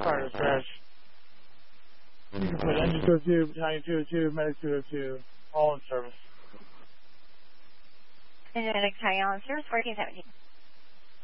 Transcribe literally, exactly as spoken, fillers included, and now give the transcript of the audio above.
Carter Crash. You can put engine two oh two, battalion two oh two, medic two oh two, all in service. Medic battalion service, fourteen seventeen.